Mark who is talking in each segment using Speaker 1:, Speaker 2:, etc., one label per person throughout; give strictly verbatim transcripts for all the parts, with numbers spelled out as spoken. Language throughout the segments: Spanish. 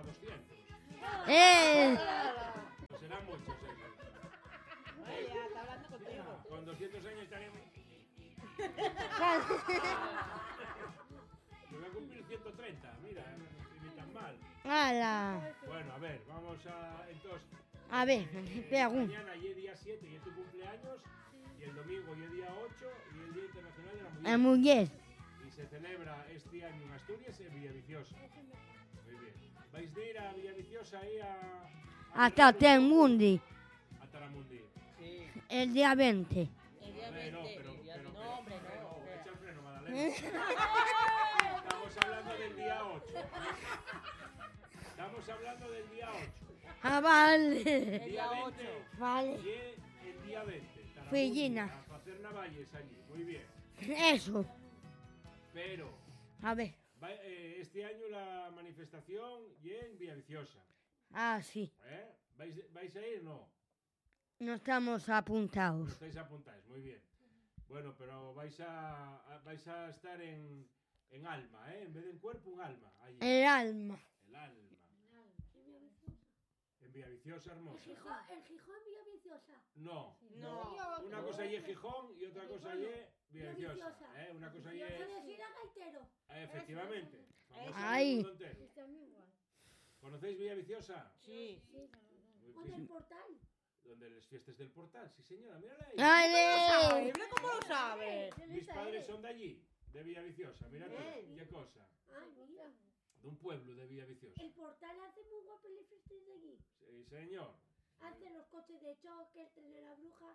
Speaker 1: doscientos.
Speaker 2: ¡Eh!
Speaker 1: Pues serán muchos, ¿eh?
Speaker 3: Ay, ya, está hablando contigo.
Speaker 1: Con doscientos años estaremos... Yo voy a cumplir ciento treinta, mira, ni tan mal.
Speaker 2: ¡Hala!
Speaker 1: Bueno, a ver, vamos a... Entonces...
Speaker 2: A ver,
Speaker 1: eh,
Speaker 2: pregunta.
Speaker 1: mañana y el día siete y es tu cumpleaños, y el domingo y el día ocho y el Día Internacional de la Mujer.
Speaker 2: La mujer.
Speaker 1: Y se celebra este año en Asturias, en Villaviciosa. Muy bien. ¿Vais de ir a Villaviciosa ahí a... a
Speaker 2: Hasta
Speaker 1: celebrar un poco?
Speaker 2: Taramundi.
Speaker 1: A Taramundi.
Speaker 3: Sí.
Speaker 2: El día veinte.
Speaker 3: El día
Speaker 1: A ver, no,
Speaker 3: veinte.
Speaker 1: pero,
Speaker 3: el día-
Speaker 1: pero,
Speaker 3: no, hombre,
Speaker 1: pero,
Speaker 3: no. espera.
Speaker 1: echa el freno, Madalena. Estamos hablando del día ocho. Estamos hablando del día ocho.
Speaker 2: Ah, vale.
Speaker 3: El
Speaker 1: Día
Speaker 3: día
Speaker 1: veinte
Speaker 3: ocho.
Speaker 2: Vale.
Speaker 1: y el día veinte. Taramundi,
Speaker 2: Fellina.
Speaker 1: A hacer navalles allí. Muy bien.
Speaker 2: Eso.
Speaker 1: Pero
Speaker 2: A ver.
Speaker 1: va- eh, este año la manifestación y en Villaviciosa.
Speaker 2: Ah, sí.
Speaker 1: ¿Eh? ¿Vais, ¿Vais a ir? No.
Speaker 2: No estamos apuntados.
Speaker 1: Estáis apuntados, muy bien. Bueno, pero vais a, a- vais a estar en, en alma, ¿eh? En vez de en cuerpo, un alma. Allí.
Speaker 2: El alma.
Speaker 1: El alma. En Villaviciosa, hermosa.
Speaker 4: ¿El Gijón Villaviciosa?
Speaker 1: No.
Speaker 3: No.
Speaker 1: Una cosa allí es Gijón y otra cosa allí es Villaviciosa.
Speaker 4: Villaviciosa.
Speaker 1: ¿eh? Una cosa allí
Speaker 4: Yo
Speaker 1: es...
Speaker 4: puedo ir a Gaitero.
Speaker 1: eh, efectivamente. Vamos
Speaker 2: Ay.
Speaker 1: al mundo entero.
Speaker 4: Está muy igual.
Speaker 1: ¿Conocéis Villaviciosa?
Speaker 3: Sí.
Speaker 4: Sí.
Speaker 1: Muy
Speaker 4: ¿O
Speaker 1: bien.
Speaker 4: del portal?
Speaker 1: Donde las fiestas del portal, sí señora, mírala ahí.
Speaker 2: ¡Ale!
Speaker 3: Mira cómo lo sabes.
Speaker 1: Mis padres son de allí, de Villaviciosa, mira tú,
Speaker 3: Bien.
Speaker 1: qué cosa.
Speaker 4: Ay, mira.
Speaker 1: De un pueblo de Villaviciosa.
Speaker 4: El portal hace muy guapo el festín de allí.
Speaker 1: Sí, señor.
Speaker 4: Hace los coches de choque, el tren de la bruja.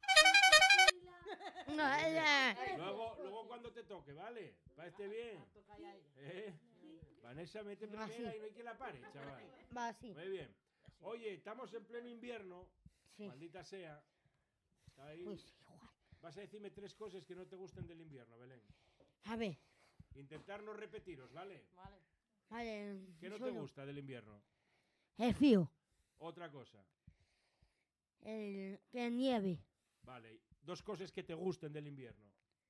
Speaker 2: No, ¡Ale!
Speaker 1: Luego, luego cuando te toque, ¿vale? Va este bien.
Speaker 3: Toca ya ella.
Speaker 1: ¿Eh? Vanessa mete
Speaker 2: Ah,
Speaker 1: primera
Speaker 2: sí.
Speaker 1: y no hay quien la pare, chaval.
Speaker 2: Va así.
Speaker 1: Muy bien. Oye, estamos en pleno invierno,
Speaker 2: Sí.
Speaker 1: maldita sea. Está ahí.
Speaker 2: Pues igual.
Speaker 1: Vas a decirme tres cosas que no te gusten del invierno, Belén.
Speaker 2: A ver.
Speaker 1: Intentar no repetiros, ¿vale?
Speaker 3: Vale.
Speaker 2: Vale.
Speaker 1: ¿Qué no te
Speaker 2: solo.
Speaker 1: gusta del invierno?
Speaker 2: El frío.
Speaker 1: Otra cosa.
Speaker 2: El que nieve.
Speaker 1: Vale. Dos cosas que te gusten del invierno.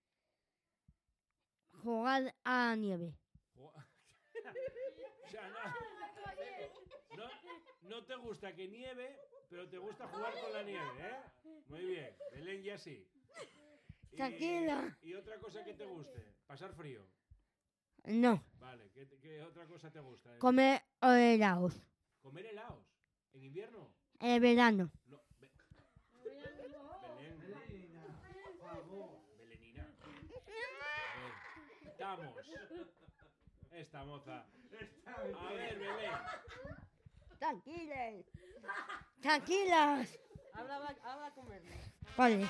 Speaker 2: Jugar a la nieve.
Speaker 1: Jo- O sea, no, no, no te gusta que nieve, pero te gusta jugar con la nieve, ¿eh? Muy bien, Belén ya sí. Y-
Speaker 2: Tranquila.
Speaker 1: Y otra cosa que te guste, pasar frío.
Speaker 2: No.
Speaker 1: Vale, ¿qué, qué otra cosa te gusta?
Speaker 2: Comer helados.
Speaker 1: ¿Comer helados? ¿En invierno?
Speaker 2: El verano.
Speaker 1: No. Be- Belén. Belenina. Eh, estamos. Esta moza. A ver, Belén.
Speaker 2: Tranquilas. Tranquilas.
Speaker 3: Habla, habla, habla con Bernie.
Speaker 2: Vale.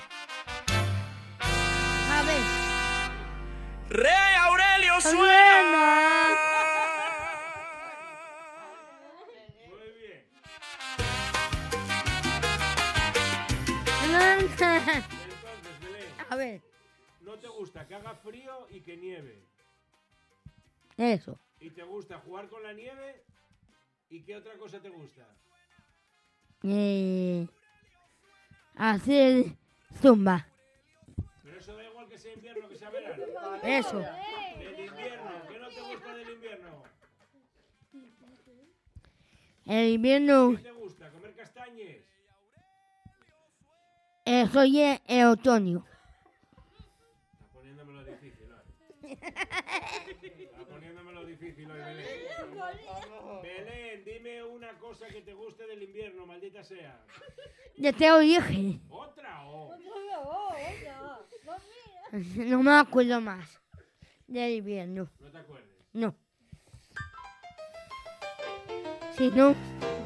Speaker 2: A ver.
Speaker 5: Rey Aurelio
Speaker 2: Suena.
Speaker 1: Muy bien. Entonces, Belén,
Speaker 2: A ver.
Speaker 1: no te gusta que haga frío y que nieve.
Speaker 2: Eso.
Speaker 1: Y te gusta jugar con la nieve. ¿Y qué otra cosa te gusta?
Speaker 2: Eh, hacer zumba.
Speaker 1: Pero eso da igual que sea invierno que sea verano.
Speaker 2: Eso.
Speaker 1: Del invierno, ¿qué no te gusta del invierno?
Speaker 2: El invierno.
Speaker 1: ¿Qué te gusta? ¿Comer castañes?
Speaker 2: Eso es el otoño.
Speaker 1: Está poniéndomelo difícil hoy. Está poniéndomelo difícil hoy, Belén. Belén, dime una cosa que te guste del invierno, maldita sea.
Speaker 2: Ya te lo dije.
Speaker 1: ¿Otra o?
Speaker 2: No me acuerdo más del invierno.
Speaker 1: No te acuerdes.
Speaker 2: No. Si no,